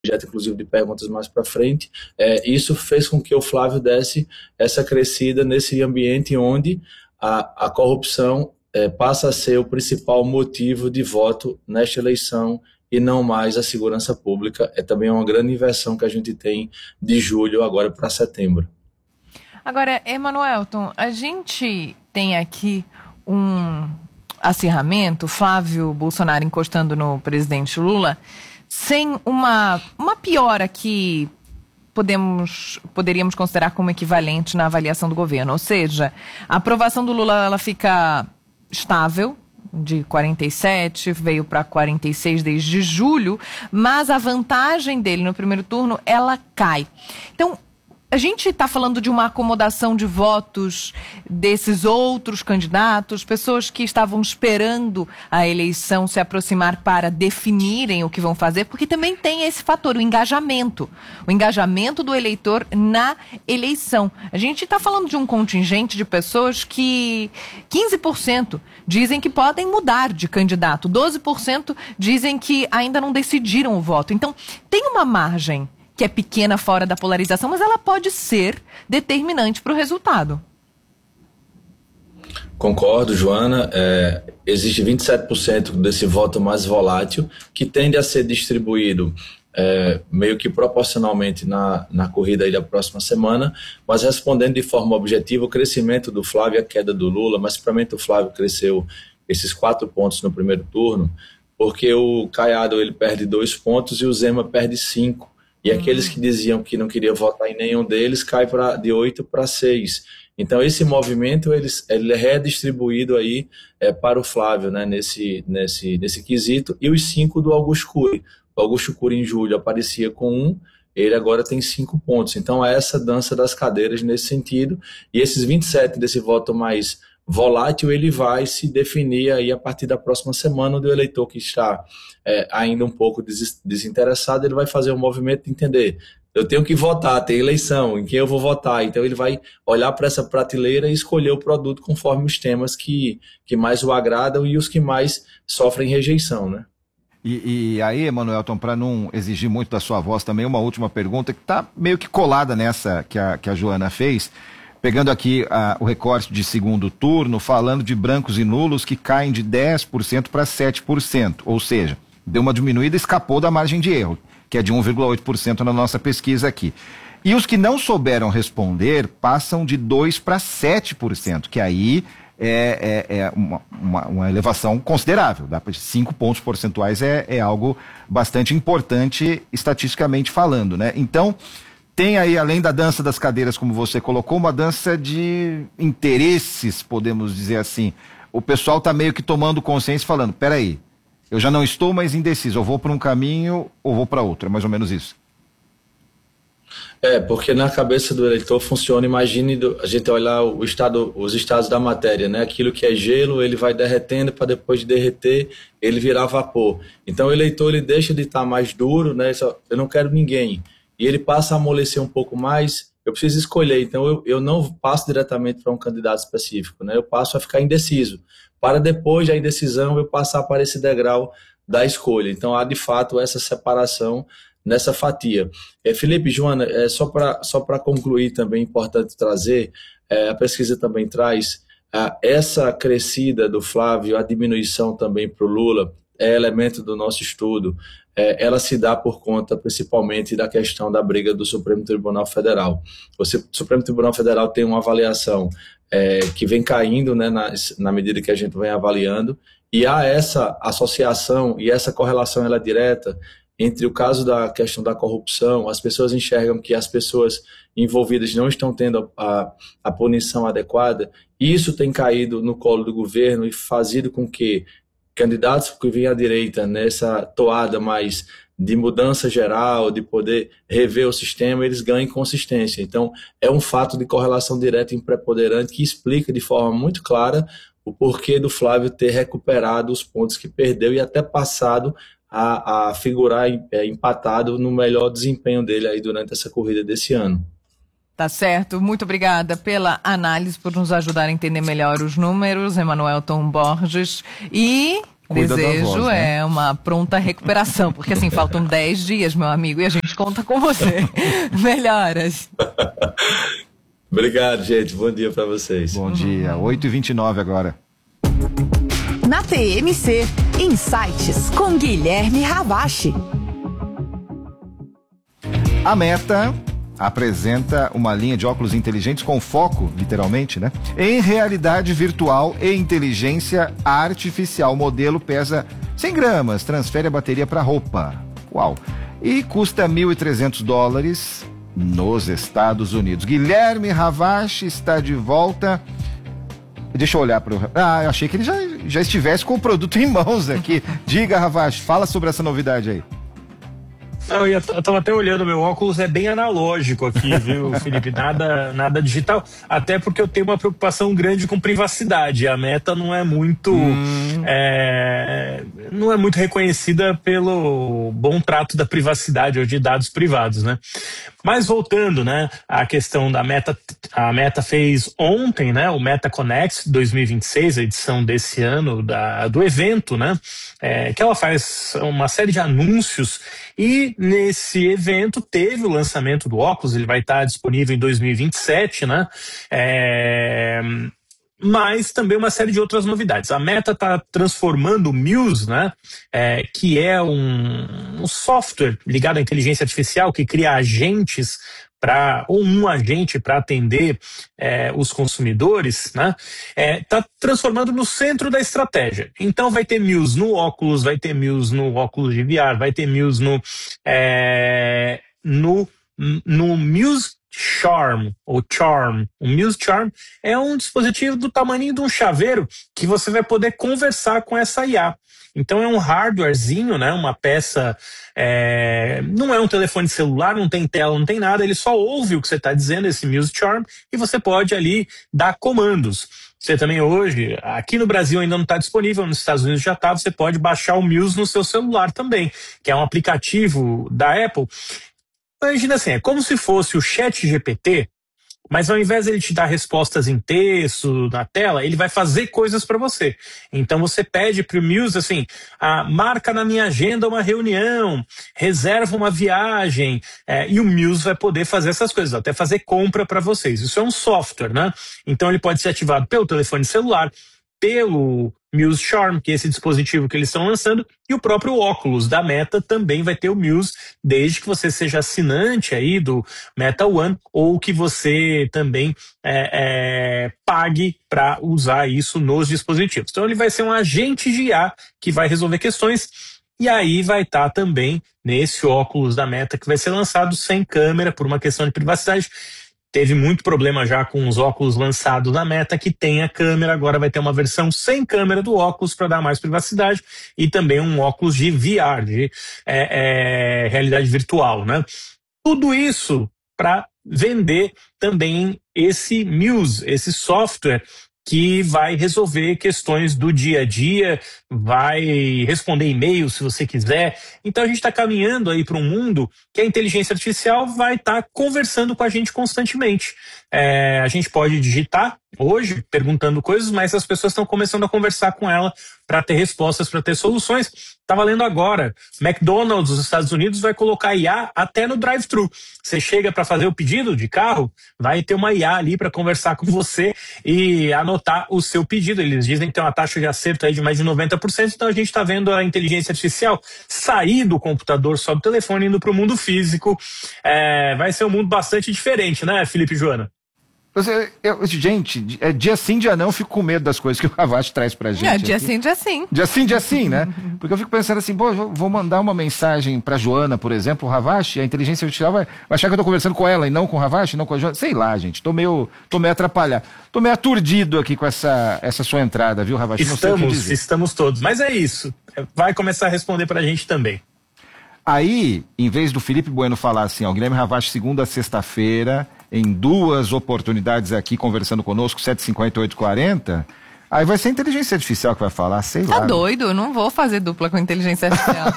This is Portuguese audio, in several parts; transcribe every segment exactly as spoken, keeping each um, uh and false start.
objeto, inclusive, de perguntas mais para frente. É, isso fez com que o Flávio desse essa crescida nesse ambiente onde a, a corrupção é, passa a ser o principal motivo de voto nesta eleição e não mais a segurança pública. É também uma grande inversão que a gente tem de julho agora para setembro. Agora, Emanuelton, a gente tem aqui um acirramento, Flávio Bolsonaro encostando no presidente Lula, sem uma, uma piora que podemos, poderíamos considerar como equivalente na avaliação do governo. Ou seja, a aprovação do Lula ela fica estável, de quarenta e sete, veio para quarenta e seis desde julho, mas a vantagem dele no primeiro turno, ela cai. Então, a gente está falando de uma acomodação de votos desses outros candidatos, pessoas que estavam esperando a eleição se aproximar para definirem o que vão fazer, porque também tem esse fator, o engajamento. O engajamento do eleitor na eleição. A gente está falando de um contingente de pessoas que quinze por cento dizem que podem mudar de candidato, doze por cento dizem que ainda não decidiram o voto. Então, tem uma margem que é pequena fora da polarização, mas ela pode ser determinante para o resultado. Concordo, Joana. É, existe vinte e sete por cento desse voto mais volátil que tende a ser distribuído é, meio que proporcionalmente na, na corrida aí da próxima semana, mas respondendo de forma objetiva, o crescimento do Flávio e a queda do Lula, mas principalmente o Flávio cresceu esses quatro pontos no primeiro turno, porque o Caiado ele perde dois pontos e o Zema perde cinco. E aqueles que diziam que não queriam votar em nenhum deles cai pra, de oito para seis. Então esse movimento ele, ele é redistribuído aí, é, para o Flávio, né, nesse, nesse, nesse quesito. E os cinco do Augusto Cury. O Augusto Cury em julho aparecia com um, ele agora tem cinco pontos. Então é essa dança das cadeiras nesse sentido. E esses vinte e sete desse voto mais volátil, ele vai se definir aí a partir da próxima semana, onde o eleitor que está é, ainda um pouco des- desinteressado, ele vai fazer um movimento de entender, eu tenho que votar, tem eleição, em quem eu vou votar, então ele vai olhar para essa prateleira e escolher o produto conforme os temas que, que mais o agradam e os que mais sofrem rejeição, né? E, e aí, Emanuelton, para não exigir muito da sua voz também, uma última pergunta que está meio que colada nessa que a, que a Joana fez, pegando aqui uh, o recorte de segundo turno, falando de brancos e nulos que caem de dez por cento para sete por cento, ou seja, deu uma diminuída, escapou da margem de erro, que é de um vírgula oito por cento na nossa pesquisa aqui. E os que não souberam responder passam de dois por cento para sete por cento, que aí é, é, é uma, uma, uma elevação considerável, dá para cinco pontos percentuais é, é algo bastante importante estatisticamente falando, né? Então, tem aí, além da dança das cadeiras, como você colocou, uma dança de interesses, podemos dizer assim. O pessoal está meio que tomando consciência, falando, peraí, eu já não estou mais indeciso, eu vou para um caminho ou vou para outro, é mais ou menos isso. É, porque na cabeça do eleitor funciona, imagine do, a gente olhar o estado, os estados da matéria, né? Aquilo que é gelo, ele vai derretendo para depois de derreter, ele virar vapor. Então o eleitor ele deixa de estar mais duro, né? Só, eu não quero ninguém. E ele passa a amolecer um pouco mais, eu preciso escolher, então eu, eu não passo diretamente para um candidato específico, né? Eu passo a ficar indeciso, para depois da indecisão eu passar para esse degrau da escolha. Então há de fato essa separação nessa fatia. É, Felipe, Joana, é, só para só para concluir também, é importante trazer, é, a pesquisa também traz é, essa crescida do Flávio, a diminuição também para o Lula, é elemento do nosso estudo, é, ela se dá por conta principalmente da questão da briga do Supremo Tribunal Federal. O Supremo Tribunal Federal tem uma avaliação é, que vem caindo, né, na, na medida que a gente vem avaliando, e há essa associação e essa correlação ela é direta entre o caso da questão da corrupção. As pessoas enxergam que as pessoas envolvidas não estão tendo a, a punição adequada, e isso tem caído no colo do governo e fazido com que candidatos que vêm à direita nessa toada mais de mudança geral, de poder rever o sistema, eles ganhem consistência. Então, é um fato de correlação direta e preponderante que explica de forma muito clara o porquê do Flávio ter recuperado os pontos que perdeu e até passado a, a figurar é, empatado no melhor desempenho dele aí durante essa corrida desse ano. Tá certo, muito obrigada pela análise, por nos ajudar a entender melhor os números, Emanuelton Borges. E Cuida Desejo da voz, né? é uma pronta recuperação, porque assim, faltam dez dias, meu amigo, e a gente conta com você. Melhoras. Obrigado, gente. Bom dia para vocês. Bom dia. oito e vinte e nove agora. Na T M C, Insights com Guilherme Ravache. A Meta apresenta uma linha de óculos inteligentes com foco, literalmente, né? Em realidade virtual e inteligência artificial. O modelo pesa cem gramas, transfere a bateria para roupa. Uau! E custa mil e trezentos dólares nos Estados Unidos. Guilherme Ravache está de volta. Deixa eu olhar para o... Ah, eu achei que ele já, já estivesse com o produto em mãos aqui. Diga, Ravache, fala sobre essa novidade aí. Eu, ia, eu tava até olhando, meu óculos é bem analógico aqui, viu, Felipe? Nada, nada digital, até porque eu tenho uma preocupação grande com privacidade. A Meta não é muito hum. é, não é muito reconhecida pelo bom trato da privacidade ou de dados privados, né? Mas voltando, né, à questão da Meta, a Meta fez ontem, né, o Meta Connect dois mil e vinte e seis, a edição desse ano da, do evento, né, é, que ela faz uma série de anúncios. E nesse evento teve o lançamento do óculos, ele vai estar disponível em dois mil e vinte e sete, né? É... Mas também uma série de outras novidades. A Meta está transformando o Muse, né? É, que é um, um software ligado à inteligência artificial que cria agentes para ou um agente para atender é, os consumidores, né? Está é, transformando no centro da estratégia. Então vai ter Muse no óculos, vai ter Muse no óculos de V R, vai ter Muse no é, no, no Muse Charm, ou Charm. O Muse Charm é um dispositivo do tamanho de um chaveiro que você vai poder conversar com essa I A. Então é um hardwarezinho, né? Uma peça, é... não é um telefone celular, não tem tela, não tem nada, ele só ouve o que você está dizendo, esse Muse Charm, e você pode ali dar comandos. Você também hoje, aqui no Brasil ainda não está disponível, nos Estados Unidos já está, você pode baixar o Muse no seu celular também, que é um aplicativo da Apple. Imagina assim, é como se fosse o Chat G P T, mas ao invés de ele te dar respostas em texto, na tela, ele vai fazer coisas para você. Então você pede para o Muse assim, ah, marca na minha agenda uma reunião, reserva uma viagem, é, e o Muse vai poder fazer essas coisas, até fazer compra para vocês. Isso é um software, né? Então ele pode ser ativado pelo telefone celular, pelo Muse Charm, que é esse dispositivo que eles estão lançando, e o próprio óculos da Meta também vai ter o Muse, desde que você seja assinante aí do Meta One, ou que você também é, é, pague para usar isso nos dispositivos. Então ele vai ser um agente de I A que vai resolver questões, e aí vai estar tá também nesse óculos da Meta que vai ser lançado sem câmera, por uma questão de privacidade. Teve muito problema já com os óculos lançados na Meta, que tem a câmera, agora vai ter uma versão sem câmera do óculos para dar mais privacidade, e também um óculos de V R, de é, é, realidade virtual, né? Tudo isso para vender também esse Muse, esse software que vai resolver questões do dia a dia, vai responder e-mail se você quiser. Então a gente está caminhando aí para um mundo que a inteligência artificial vai estar tá conversando com a gente constantemente. É, a gente pode digitar hoje, perguntando coisas, mas as pessoas estão começando a conversar com ela para ter respostas, para ter soluções. Estava lendo agora, McDonald's dos Estados Unidos vai colocar I A até no drive-thru. Você chega para fazer o pedido de carro, vai ter uma I A ali para conversar com você e anotar o seu pedido. Eles dizem que tem uma taxa de acerto aí de mais de noventa por cento, então a gente está vendo a inteligência artificial sair do computador, só do telefone, indo para o mundo físico. É, vai ser um mundo bastante diferente, né, Felipe e Joana? Você, eu, gente, é dia sim, dia não, eu fico com medo das coisas que o Ravache traz pra gente. É, dia aqui. sim, dia sim. Dia sim, dia sim, né? Porque eu fico pensando assim, pô, vou mandar uma mensagem pra Joana, por exemplo, o Ravache, a inteligência artificial vai, vai achar que eu tô conversando com ela e não com o Ravache, não com a Joana. Sei lá, gente, tô meio, tô meio atrapalhado. Tô meio aturdido aqui com essa, essa sua entrada, viu, Ravache? Não sei o que dizer. Estamos todos, mas é isso. Vai começar a responder pra gente também. Aí, em vez do Felipe Bueno falar assim, ó, Guilherme Ravache, segunda a sexta-feira, em duas oportunidades aqui conversando conosco, sete e cinquenta, oito e quarenta, aí vai ser a inteligência artificial que vai falar, sei tá lá. Tá doido? Eu não vou fazer dupla com inteligência artificial.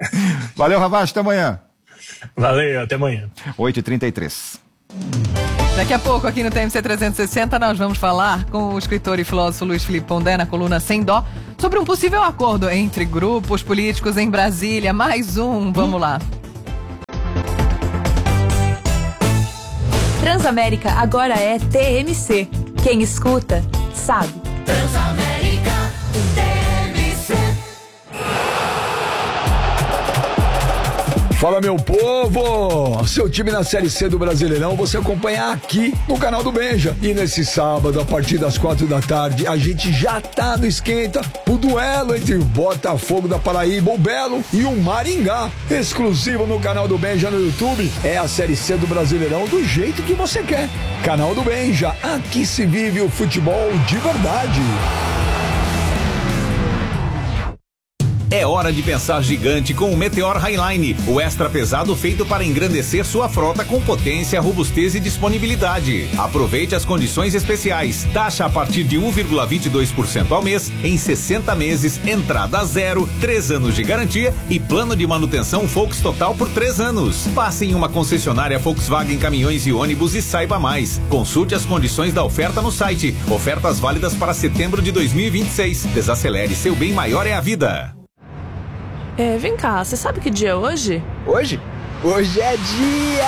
Valeu, Ravache, até amanhã. Valeu, até amanhã. oito e trinta e três. Daqui a pouco, aqui no T M C trezentos e sessenta, nós vamos falar com o escritor e filósofo Luiz Felipe Pondé, na coluna Sem Dó, sobre um possível acordo entre grupos políticos em Brasília. Mais um, vamos lá. Transamérica agora é T M C. Quem escuta, sabe. Transamérica T M C. Fala, meu povo! Seu time na Série C do Brasileirão você acompanha aqui no canal do Benja. E nesse sábado, a partir das quatro da tarde, a gente já tá no esquenta o duelo entre o Botafogo da Paraíba, o Belo, e o Maringá. Exclusivo no canal do Benja no YouTube. É a Série C do Brasileirão do jeito que você quer. Canal do Benja, aqui se vive o futebol de verdade. É hora de pensar gigante com o Meteor Highline, o extra pesado feito para engrandecer sua frota com potência, robustez e disponibilidade. Aproveite as condições especiais. Taxa a partir de um vírgula vinte e dois por cento ao mês, em sessenta meses, entrada zero, três anos de garantia e plano de manutenção Volks Total por três anos. Passe em uma concessionária Volkswagen Caminhões e Ônibus e saiba mais. Consulte as condições da oferta no site. Ofertas válidas para setembro de dois mil e vinte e seis. Desacelere, seu bem maior é a vida. É, vem cá, você sabe que dia é hoje? Hoje? Hoje é dia